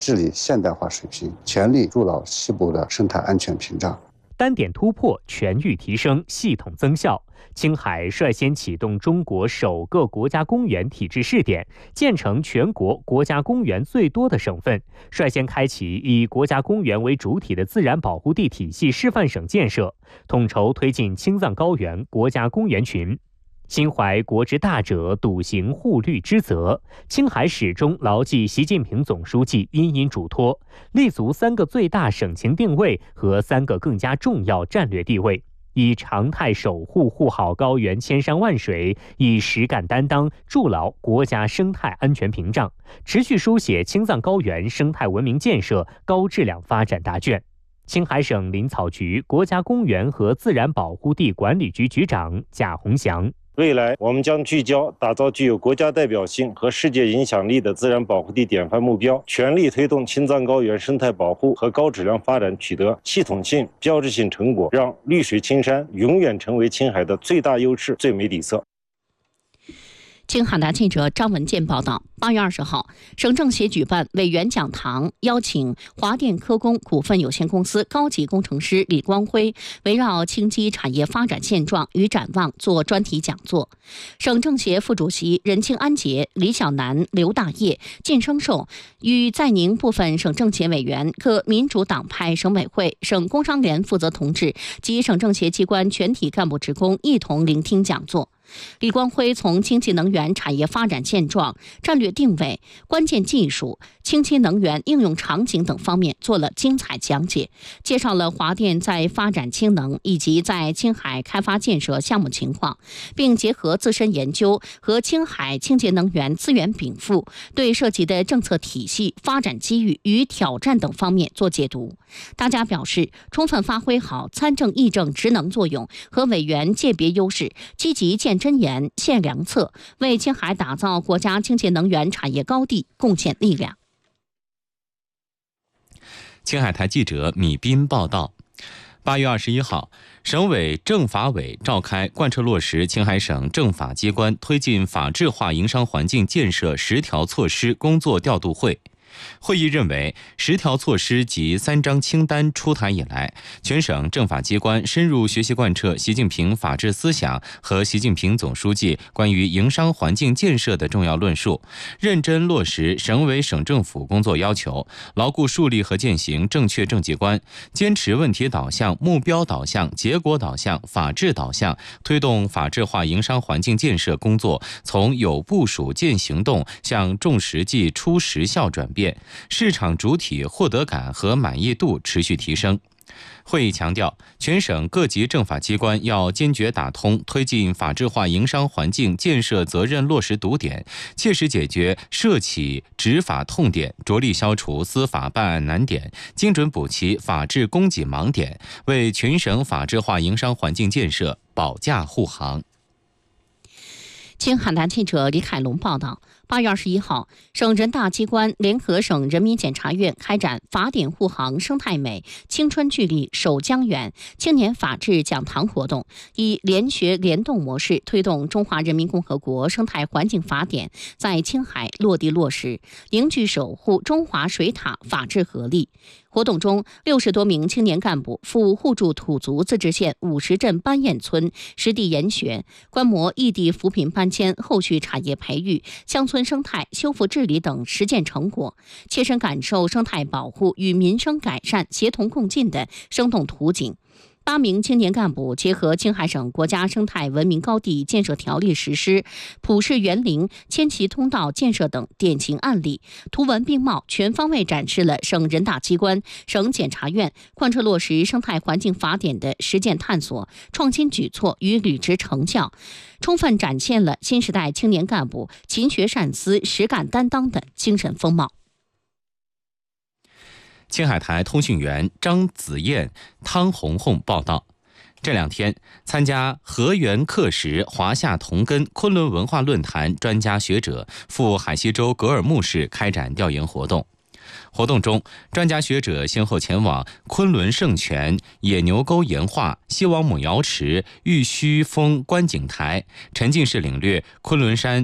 治理现代化水平，全力筑牢西部的生态安全屏障。 单点突破，全域提升，系统增效。青海率先启动中国首个国家公园体制试点，建成全国国家公园最多的省份，率先开启以国家公园为主体的自然保护地体系示范省建设，统筹推进青藏高原国家公园群。心怀国之大者，笃行护绿之责。青海始终牢记习近平总书记殷殷嘱托，立足3个最大省情定位和3个更加重要战略地位，以常态守护护好高原千山万水，以实干担当筑牢国家生态安全屏障，持续书写青藏高原生态文明建设高质量发展大卷。青海省林草局国家公园和自然保护地管理局局长贾洪祥。 未来我们将聚焦打造具有国家代表性和世界影响力的自然保护地典范目标，全力推动青藏高原生态保护和高质量发展取得系统性、标志性成果，让绿水青山永远成为青海的最大优势、最美底色。 青海的记者张文健报道，8月20号，省政协举办委员讲堂，邀请华电科工股份有限公司高级工程师李光辉围绕氢基产业发展现状与展望做专题讲座。省政协副主席任庆安杰、李小南、刘大业、靳生寿与在宁部分省政协委员、各民主党派省委会、省工商联负责同志及省政协机关全体干部职工一同聆听讲座。李光辉从清洁能源产业发展现状、战略定位、关键技术、清洁能源应用场景等方面做了精彩讲解，介绍了华电在发展氢能以及在青海开发建设项目情况，并结合自身研究和青海清洁能源资源禀赋，对涉及的政策体系、发展机遇与挑战等方面做解读。大家表示，充分发挥好参政议政职能作用和委员界别优势，积极建真言、献良策，为青海打造国家清洁能源产业高地贡献力量。 青海台记者米斌报道，8月21号，省委政法委召开贯彻落实青海省政法机关推进法治化营商环境建设10条措施工作调度会。会议认为，10条措施及3张清单出台以来，全省政法机关深入学习贯彻习近平法治思想和习近平总书记关于营商环境建设的重要论述，认真落实省委省政府工作要求，牢固树立和践行正确政绩观，坚持问题导向、目标导向、结果导向、法治导向，推动法治化营商环境建设工作从有部署见行动向重实际出实效转变，市场主体获得感和满意度持续提升。会议强调，全省各级政法机关要坚决打通推进法治化营商环境建设责任落实堵点，切实解决涉企执法痛点，着力消除司法办案难点，精准补齐法治供给盲点，为全省法治化营商环境建设保驾护航。 青海南记者李凯龙报道，8月21号，省人大机关联合省人民检察院开展法典护航生态美、青春聚力守江源青年法治讲堂活动，以联学联动模式推动中华人民共和国生态环境法典在青海落地落实，凝聚守护中华水塔法治合力。活动中，60多名青年干部赴互助土族自治县50镇班堰村实地研学，观摩异地扶贫搬迁、后续产业培育、乡村生态修复治理等实践成果，切身感受生态保护与民生改善协同共进的生动图景。8名青年干部结合青海省国家生态文明高地建设条例实施、普氏园林、迁徙通道建设等典型案例，图文并茂，全方位展示了省人大机关、省检察院贯彻落实生态环境法典的实践探索、创新举措与履职成效，充分展现了新时代青年干部勤学善思、实干担当的精神风貌。 青海台通讯员张子燕、汤红红报道，这2天参加河源课时华夏同根昆仑文化论坛专家学者赴海西州格尔木市开展调研活动。活动中，专家学者先后前往昆仑圣泉、野牛沟岩画、西王母瑶池、玉虚峰观景台，沉浸式领略昆仑山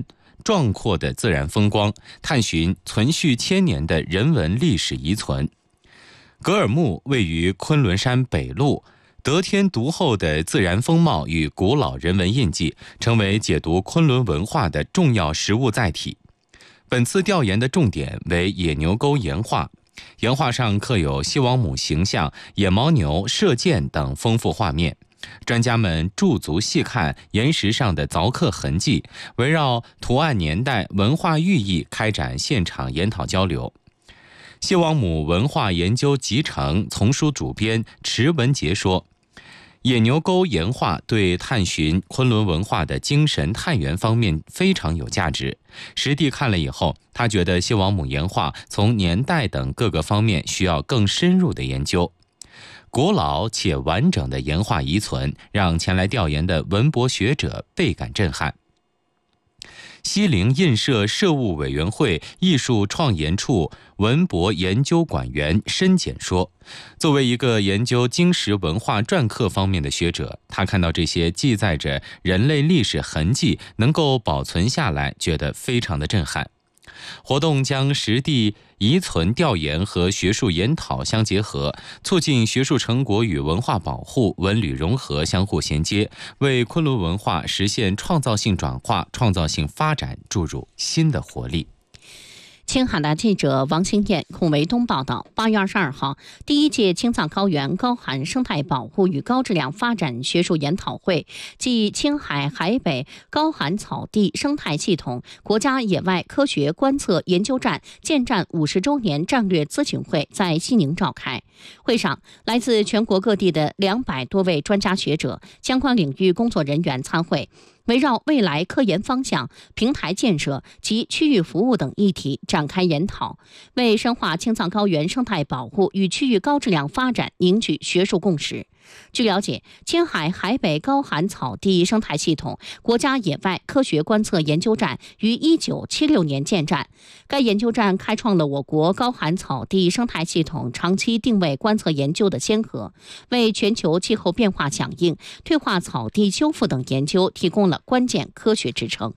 壮阔的自然风光，探寻存续千年的人文历史遗存。格尔木位于昆仑山北麓，得天独厚的自然风貌与古老人文印记，成为解读昆仑文化的重要实物载体。本次调研的重点为野牛沟岩画，岩画上刻有西王母形象、野牦牛、射箭等丰富画面。专家们驻足细看岩石上的凿刻痕迹，围绕图案年代、文化寓意开展现场研讨交流。西王母文化研究集成丛书主编池文杰说，野牛沟岩画对探寻昆仑文化的精神探源方面非常有价值。实地看了以后，他觉得西王母岩画从年代等各个方面需要更深入的研究。古老且完整的岩画遗存，让前来调研的文博学者倍感震撼。西陵印社社务委员会艺术创研处文博研究馆员申简说，作为一个研究金石文化篆刻方面的学者，他看到这些记载着人类历史痕迹能够保存下来，觉得非常的震撼。活动将实地遗存调研和学术研讨相结合，促进学术成果与文化保护、文旅融合相互衔接，为昆仑文化实现创造性转化、创造性发展注入新的活力。 青海的记者王兴燕、孔维东报道，8月22号，第一届青藏高原高寒生态保护与高质量发展学术研讨会暨青海海北高寒草地生态系统国家野外科学观测研究站建站50周年战略咨询会在西宁召开。会上，来自全国各地的200多位专家学者、相关领域工作人员参会，围绕未来科研方向、平台建设及区域服务等议题展开研讨，为深化青藏高原生态保护与区域高质量发展凝聚学术共识。据了解，青海海北高寒草地生态系统国家野外科学观测研究站于1976年建站。该研究站开创了我国高寒草地生态系统长期定位观测研究的先河，为全球气候变化响应、退化草地修复等研究提供了关键科学支撑。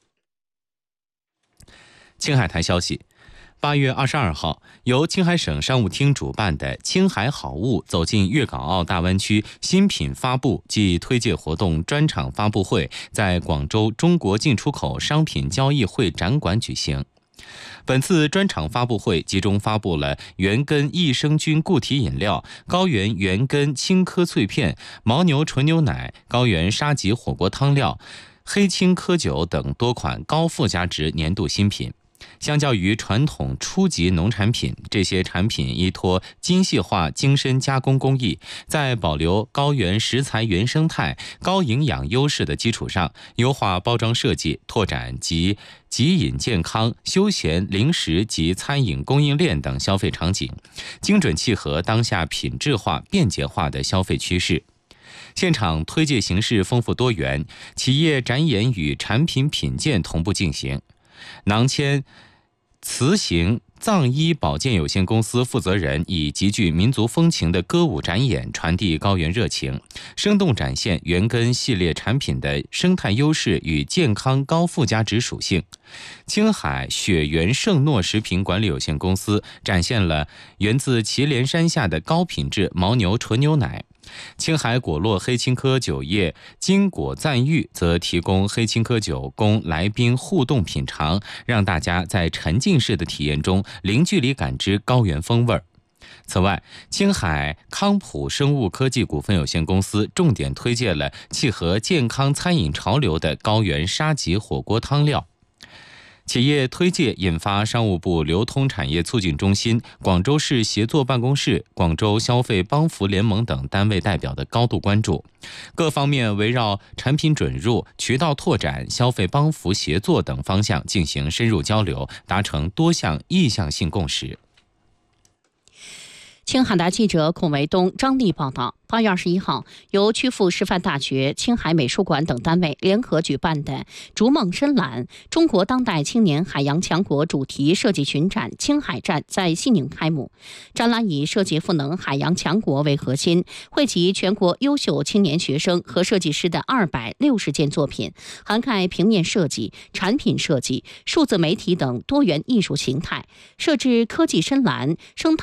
青海台消息，8月22号，由青海省商务厅主办的青海好物走进粤港澳大湾区新品发布暨推介活动专场发布会在广州中国进出口商品交易会展馆举行。本次专场发布会集中发布了原根益生菌固体饮料、高原原根青稞脆片、牦牛纯牛奶、高原沙棘火锅汤料、黑青稞酒等多款高附加值年度新品。相较于传统初级农产品，这些产品依托精细化精深加工工艺，在保留高原食材原生态、高营养优势的基础上，优化包装设计，拓展及饮健康、休闲、零食及餐饮供应链等消费场景，精准契合当下品质化、便捷化的消费趋势。现场推介形式丰富多元，企业展演与产品品鉴同步进行。囊谦慈行藏医保健有限公司负责人以极具民族风情的歌舞展演传递高原热情，生动展现原根系列产品的生态优势与健康高附加值属性。青海雪原圣诺食品管理有限公司展现了源自祁连山下的高品质牦牛纯牛奶。青海果洛黑青稞酒业金果赞誉则提供黑青稞酒供来宾互动品尝，让大家在沉浸式的体验中零距离感知高原风味。此外，青海康普生物科技股份有限公司重点推介了契合健康餐饮潮流的高原沙棘火锅汤料。企业推介引发商务部流通产业促进中心、广州市协作办公室、广州消费帮扶联盟等单位代表的高度关注。各方面围绕产品准入、渠道拓展、消费帮扶协作等方向进行深入交流，达成多项意向性共识。 青海的记者孔维东、张丽报道，8月21号，由曲阜师范大学、青海美术馆等单位联合举办的“逐梦深蓝：中国当代青年海洋强国”主题设计群展“青海站”在西宁开幕。展览以设计赋能海洋强国为核心，汇集全国优秀青年学生和设计师的260件作品，涵盖平面设计、产品设计、数字媒体等多元艺术形态，设置科技深蓝、生态